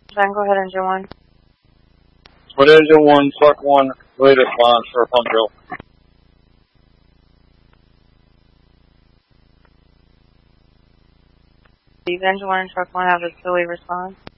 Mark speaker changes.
Speaker 1: John, go ahead, engine 1.
Speaker 2: With engine 1, truck 1, lead response for pump drill.
Speaker 1: Engine 1 and truck 1 have a delayed response.